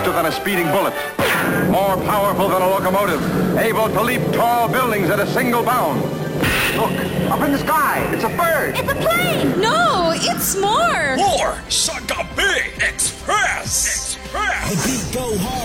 faster than a speeding bullet, more powerful than a locomotive, able to leap tall buildings at a single bound. Look, up in the sky, it's a bird. It's a plane. No, it's more. More Sagabi Express. I beat